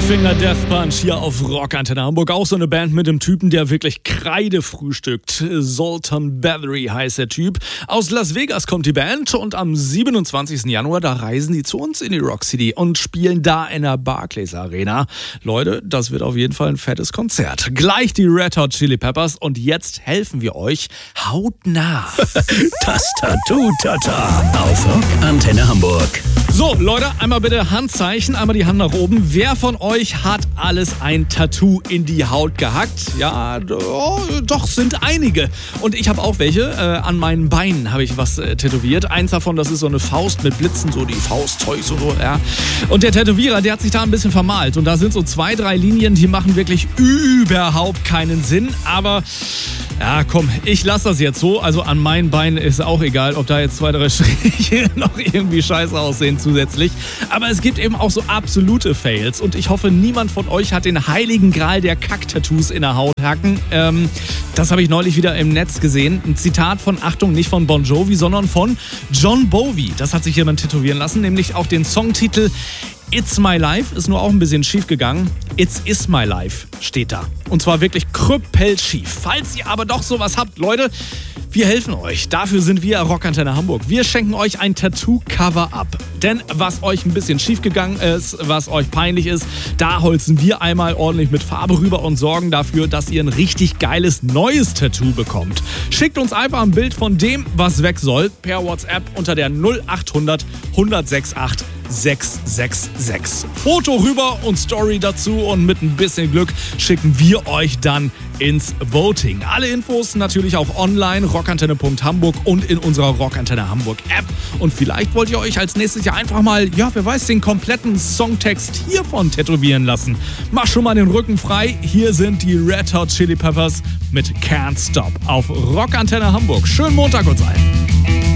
Finger Death Punch hier auf Rockantenne Hamburg. Auch so eine Band mit einem Typen, der wirklich Kreide frühstückt. Zoltan Bathory heißt der Typ. Aus Las Vegas kommt die Band und am 27. Januar, da reisen die zu uns in die Rock City und spielen da in der Barclays Arena. Leute, das wird auf jeden Fall ein fettes Konzert. Gleich die Red Hot Chili Peppers und jetzt helfen wir euch hautnah. Das Tattoo-Tata auf Rockantenne Hamburg. So, Leute, einmal bitte Handzeichen, einmal die Hand nach oben. Wer von euch hat alles ein Tattoo in die Haut gehackt? Ja, doch, sind einige. Und ich habe auch welche. An meinen Beinen habe ich was tätowiert. Eins davon, das ist so eine Faust mit Blitzen, so die Faustzeug und so, ja. Und der Tätowierer, der hat sich da ein bisschen vermalt. Und da sind so 2, 3 Linien, die machen wirklich überhaupt keinen Sinn. Aber ja, komm, ich lasse das jetzt so. Also an meinen Beinen ist auch egal, ob da jetzt 2, 3 Striche noch irgendwie scheiße aussehen zusätzlich. Aber es gibt eben auch so absolute Fails. Und ich hoffe, niemand von euch hat den heiligen Gral der Kack-Tattoos in der Haut hacken. Das habe ich neulich wieder im Netz gesehen. Ein Zitat von, Achtung, nicht von Bon Jovi, sondern von John Bowie. Das hat sich jemand tätowieren lassen, nämlich auch den Songtitel It's My Life, ist nur auch ein bisschen schief gegangen. It's Is My Life steht da. Und zwar wirklich krüppelschief. Falls ihr aber doch sowas habt, Leute, wir helfen euch. Dafür sind wir Rockantenne Hamburg. Wir schenken euch ein Tattoo-Cover-Up. Denn was euch ein bisschen schief gegangen ist, was euch peinlich ist, da holzen wir einmal ordentlich mit Farbe rüber und sorgen dafür, dass ihr ein richtig geiles neues Tattoo bekommt. Schickt uns einfach ein Bild von dem, was weg soll, per WhatsApp unter der 0800 168 666. Foto rüber und Story dazu und mit ein bisschen Glück schicken wir euch dann ins Voting. Alle Infos natürlich auch online, rockantenne.hamburg und in unserer Rockantenne Hamburg App. Und vielleicht wollt ihr euch als nächstes Jahr einfach mal, ja, wer weiß, den kompletten Songtext hiervon tätowieren lassen. Mach schon mal den Rücken frei. Hier sind die Red Hot Chili Peppers mit Can't Stop auf Rockantenne Hamburg. Schönen Montag uns allen.